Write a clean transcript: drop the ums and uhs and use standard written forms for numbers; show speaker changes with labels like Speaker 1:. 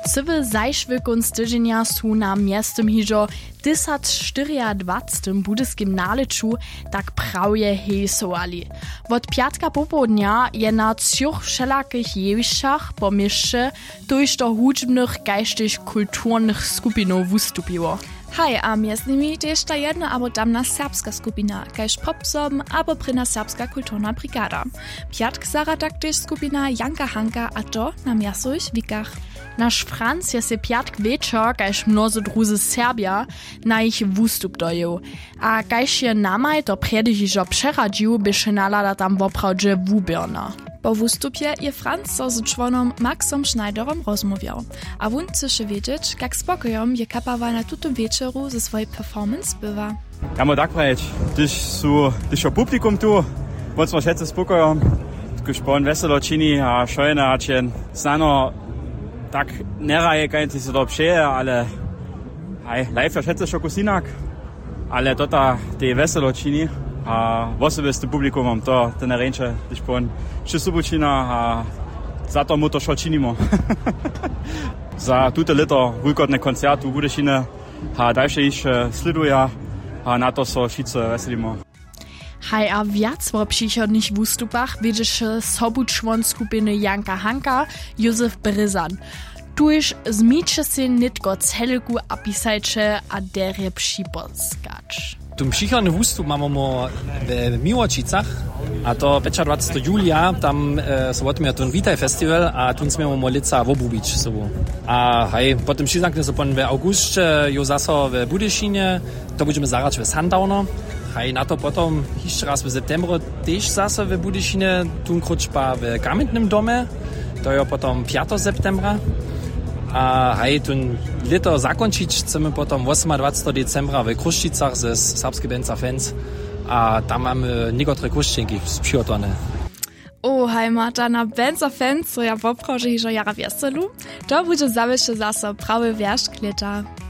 Speaker 1: Cywy zajszwy kunst tydzienia su na miestem hižo 1024 budyskim naleczu tak prawie hejsowali. Od piatka popołudnia je na trzech wszelakich jewiszczach po mieście tuż do hudźbnych, geistych, kulturnych skupinów wystąpiło.
Speaker 2: Hej, a między nimi też ta jedna albo damna serbska skupina, kajż popsom albo prina serbska kulturna brigada. Piatk zara tak też skupina Janka Hanka, a to na miastnych wikach.
Speaker 1: Nasz Franz je se piatk wieczor, kajż mnozy druzy Serbia, na ich wustup doju. A kajż je namaj to predy hižo přeradził, byše nalada tam woprawdźe wubierna.
Speaker 2: Po wystupie je Franz so z członom Maxom Schneiderom rozmawiał, a wun chce wiedzieć, jak spokojom je kapawa na tuto wieczoru ze swojej performance bywa.
Speaker 3: Ja mo tak powiedzieć, gdyż o publikum tu, mocno wszyscy spokojom, gdyż pon weselo čini a šojne a čen znano tak neraje kajnci se to pšeje, ale live je wszyscy šokusinak, ale tota te weselo čini. A osobiste publikumom to ne reče, když pon še subočina a za to mu to šo činimo. Za tute leto vujkodne koncert v Budešine a dalše iš sleduje a na to so všice veselimo.
Speaker 1: Hej, a viac o przychodnych wystupach wiedziesz sobučłon skupiny Janka Hanka, Józef Bryzan. Tuż zmiecze się nitko celku a pisajcze a derje przyposkacz.
Speaker 4: Tym przychodnym występ mamy w Miłočicach, a to 25 julia, tam so odmia ten Witaj Festival, a tu smiemy lica w obubić sobą. A hej, potem przyznaknie so w augustie, jo zaso w Budyszynie, to będziemy zarać w Sundowno. Hej, na to potom jeszcze raz w septembru też zaso w Budyszynie, tu krótszpa w Kamiennym Domie, to jo potom 5 septembra. A hej, tun leto zakończyć chcemy potom 28 decembra w Kruščicach ze serbskiej Benza Fans, a tam mamy niektóre kruščenki przygotowane.
Speaker 2: O, hej, Marta, na Benza Fans, so ja poproszę, że jara wieselu, to będzie zawieszcze zase prawy wiersz kleta.